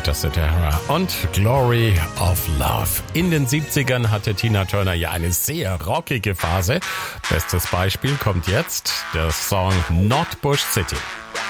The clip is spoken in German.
Dr. Terra und Glory of Love. In den 70ern hatte Tina Turner ja eine sehr rockige Phase. Bestes Beispiel kommt jetzt, der Song Not Bush City.